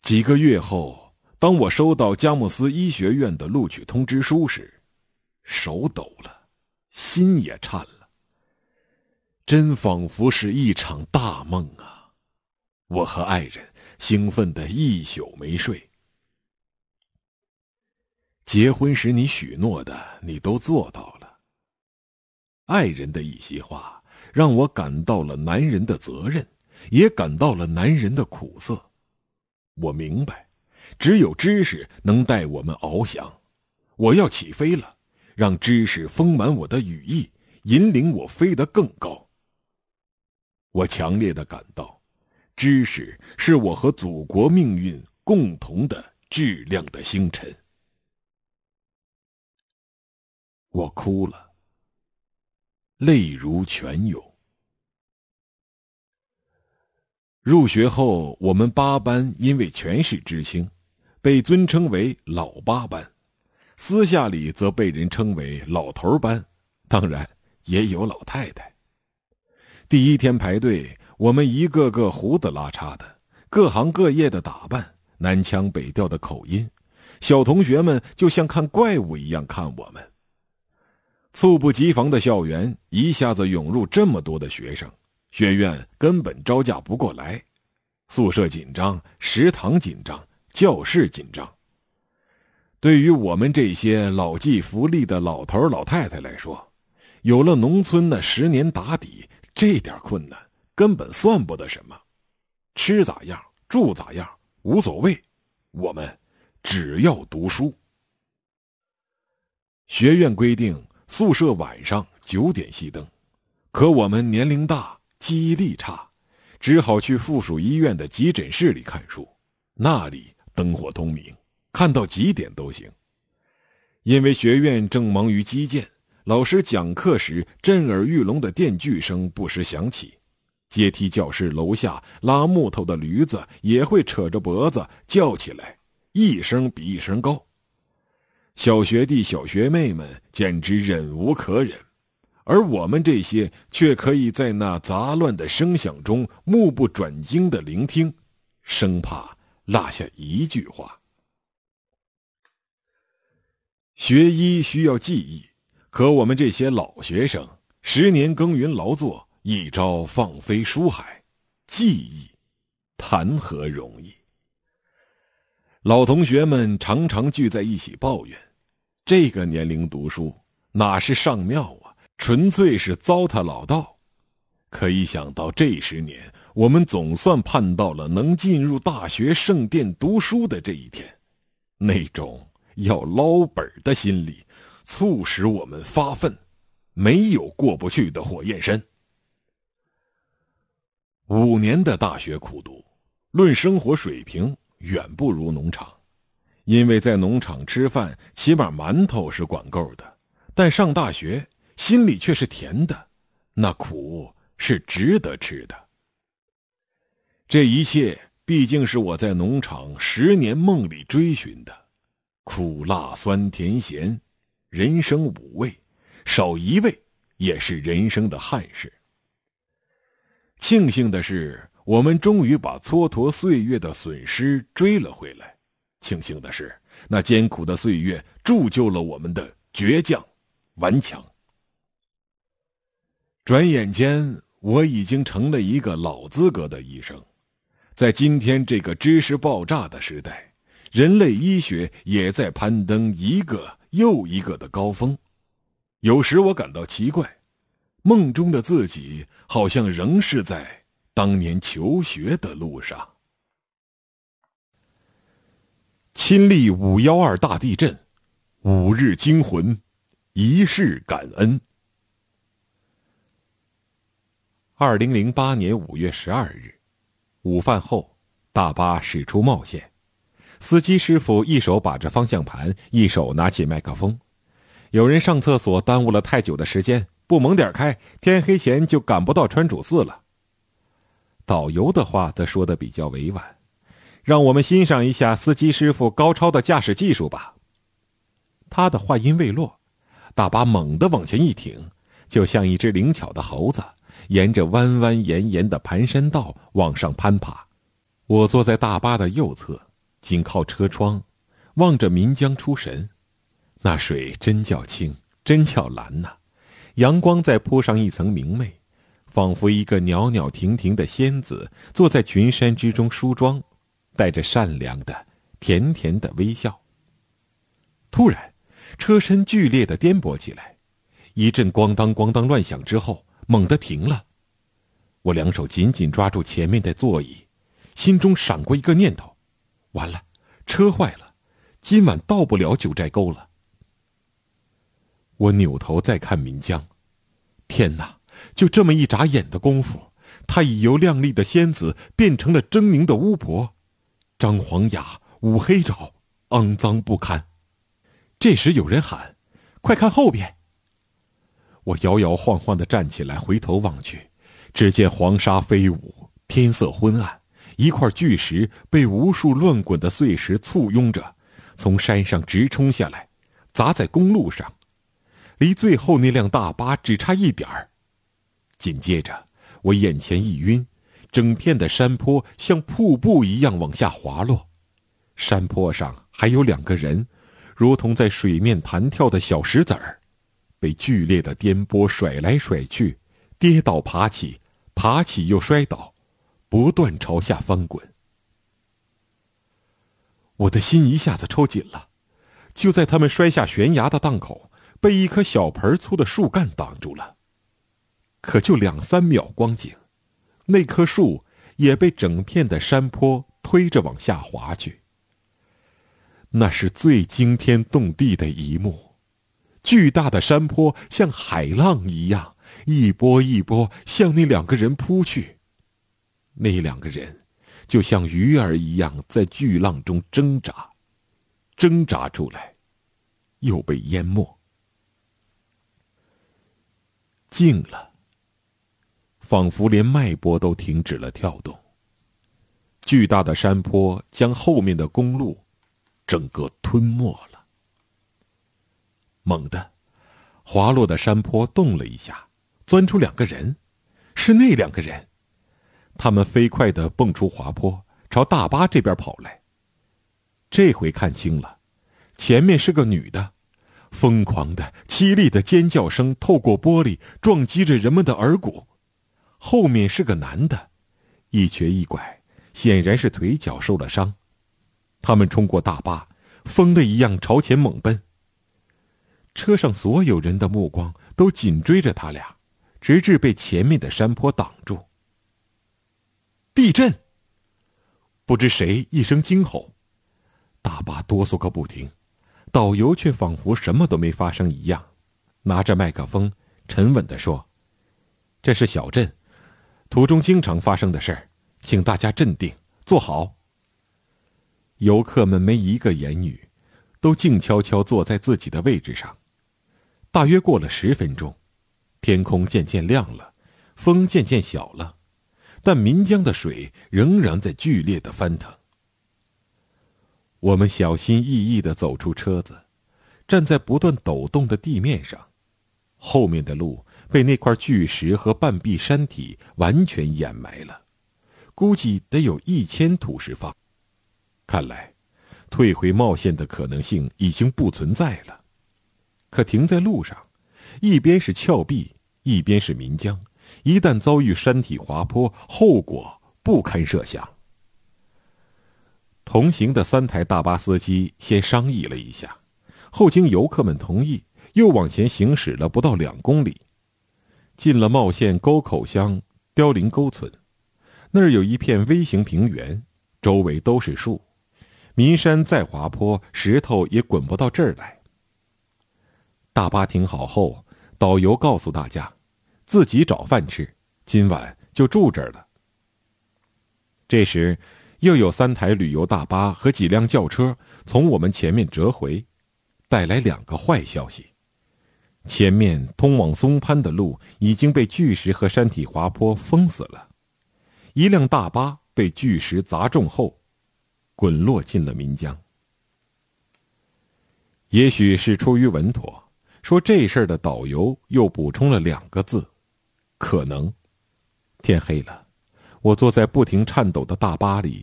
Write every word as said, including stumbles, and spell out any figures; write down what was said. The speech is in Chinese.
几个月后，当我收到佳木斯医学院的录取通知书时，手抖了，心也颤了。真仿佛是一场大梦啊！我和爱人兴奋得一宿没睡。结婚时你许诺的，你都做到了。爱人的一席话，让我感到了男人的责任，也感到了男人的苦涩。我明白，只有知识能带我们翱翔。我要起飞了，让知识丰满我的羽翼，引领我飞得更高。我强烈地感到，知识是我和祖国命运共同的质量的星辰。我哭了，泪如泉涌。入学后，我们八班因为权势之兴，被尊称为老八班，私下里则被人称为老头班，当然也有老太太。第一天排队，我们一个个胡子拉碴的，各行各业的打扮，南腔北调的口音，小同学们就像看怪物一样看我们。猝不及防的校园一下子涌入这么多的学生，学院根本招架不过来，宿舍紧张，食堂紧张，教室紧张。对于我们这些老骥伏枥的老头老太太来说，有了农村那十年打底，这点困难根本算不得什么。吃咋样，住咋样，无所谓，我们只要读书。学院规定宿舍晚上九点熄灯，可我们年龄大，记忆力差，只好去附属医院的急诊室里看书，那里灯火通明，看到几点都行。因为学院正忙于基建，老师讲课时震耳欲聋的电锯声不时响起，阶梯教室楼下拉木头的驴子也会扯着脖子叫起来，一声比一声高。小学弟小学妹们简直忍无可忍，而我们这些却可以在那杂乱的声响中目不转睛地聆听，生怕落下一句话。学医需要记忆，可我们这些老学生十年耕耘劳作，一朝放飞书海，记忆谈何容易。老同学们常常聚在一起抱怨，这个年龄读书哪是上庙啊，纯粹是糟蹋老道。可一想到这十年我们总算盼到了能进入大学圣殿读书的这一天，那种要捞本的心理促使我们发奋，没有过不去的火焰山。五年的大学苦读，论生活水平远不如农场，因为在农场吃饭起码馒头是管够的，但上大学心里却是甜的，那苦是值得吃的。这一切毕竟是我在农场十年梦里追寻的，苦辣酸甜咸，人生五味，少一味也是人生的憾事。庆幸的是，我们终于把蹉跎岁月的损失追了回来。庆幸的是，那艰苦的岁月铸就了我们的倔强、顽强。转眼间，我已经成了一个老资格的医生。在今天这个知识爆炸的时代，人类医学也在攀登一个又一个的高峰。有时我感到奇怪，梦中的自己好像仍是在当年求学的路上。亲历五一二大地震，五日惊魂，一世感恩。二零零八年五月十二日，午饭后，大巴驶出茂县，司机师傅一手把着方向盘，一手拿起麦克风。有人上厕所耽误了太久的时间，不猛点开，天黑前就赶不到川主寺了。导游的话则说得比较委婉，让我们欣赏一下司机师傅高超的驾驶技术吧。他的话音未落，大巴猛地往前一挺，就像一只灵巧的猴子，沿着弯弯延延的盘山道往上攀爬。我坐在大巴的右侧， 紧靠车窗，望着岷江出神。那水真叫清，真叫蓝呐、啊！阳光再铺上一层明媚，仿佛一个袅袅婷婷的仙子坐在群山之中梳妆，带着善良的甜甜的微笑。突然车身剧烈地颠簸起来，一阵咣当咣当乱响之后猛地停了。我两手紧紧抓住前面的座椅，心中闪过一个念头，完了，车坏了，今晚到不了九寨沟了。我扭头再看岷江，天哪，就这么一眨眼的功夫，她已由靓丽的仙子变成了狰狞的巫婆，张黄雅，五黑爪，肮脏不堪。这时有人喊：“快看后边！”我摇摇晃晃地站起来，回头望去，只见黄沙飞舞，天色昏暗，一块巨石被无数乱滚的碎石簇拥着，从山上直冲下来，砸在公路上，离最后那辆大巴只差一点儿。紧接着我眼前一晕，整片的山坡像瀑布一样往下滑落，山坡上还有两个人，如同在水面弹跳的小石子儿，被剧烈的颠簸甩来甩去，跌倒爬起，爬起又摔倒，不断朝下翻滚。我的心一下子抽紧了，就在他们摔下悬崖的档口，被一棵小盆粗的树干挡住了。可就两三秒光景，那棵树也被整片的山坡推着往下滑去。那是最惊天动地的一幕，巨大的山坡像海浪一样，一波一波向那两个人扑去。那两个人就像鱼儿一样在巨浪中挣扎，挣扎出来，又被淹没。静了，仿佛连脉搏都停止了跳动。巨大的山坡将后面的公路整个吞没了。猛地，滑落的山坡动了一下，钻出两个人，是那两个人。他们飞快地蹦出滑坡，朝大巴这边跑来。这回看清了，前面是个女的，疯狂的、凄厉的尖叫声透过玻璃撞击着人们的耳骨。后面是个男的，一瘸一拐，显然是腿脚受了伤。他们冲过大巴，疯了一样朝前猛奔。车上所有人的目光都紧追着他俩，直至被前面的山坡挡住。地震！不知谁一声惊吼，大巴哆嗦个不停，导游却仿佛什么都没发生一样，拿着麦克风沉稳地说：“这是小镇，途中经常发生的事儿，请大家镇定，坐好。”游客们没一个言语，都静悄悄坐在自己的位置上。大约过了十分钟，天空渐渐亮了，风渐渐小了，但岷江的水仍然在剧烈的翻腾。我们小心翼翼地走出车子，站在不断抖动的地面上，后面的路被那块巨石和半壁山体完全掩埋了，估计得有一千土石方。看来，退回茂县的可能性已经不存在了。可停在路上，一边是峭壁，一边是岷江，一旦遭遇山体滑坡，后果不堪设想。同行的三台大巴司机先商议了一下，后经游客们同意，又往前行驶了不到两公里，进了茂县沟口乡凋零沟村。那儿有一片微型平原，周围都是树，岷山再滑坡，石头也滚不到这儿来。大巴停好后，导游告诉大家，自己找饭吃，今晚就住这儿了。这时，又有三台旅游大巴和几辆轿车从我们前面折回，带来两个坏消息：前面通往松潘的路已经被巨石和山体滑坡封死了，一辆大巴被巨石砸中后，滚落进了岷江。也许是出于稳妥，说这事儿的导游又补充了两个字：可能。天黑了，我坐在不停颤抖的大巴里，